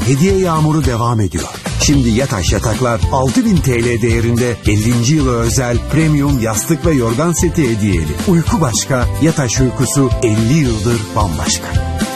hediye yağmuru devam ediyor. Şimdi Yataş Yataklar 6.000 TL değerinde 50. yıla özel premium yastık ve yorgan seti hediyeli. Uyku başka, Yataş uykusu 50 yıldır bambaşka.